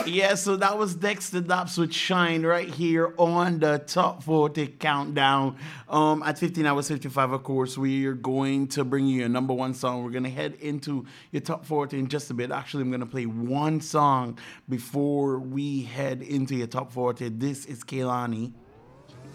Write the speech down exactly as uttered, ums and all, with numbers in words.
Yeah, so that was Dexter Daps with Shine right here on the Top forty Countdown. Um, at fifteen hours fifty-five, of course, we are going to bring you your number one song. We're going to head into your Top forty in just a bit. Actually, I'm going to play one song before we head into your Top forty. This is Kehlani.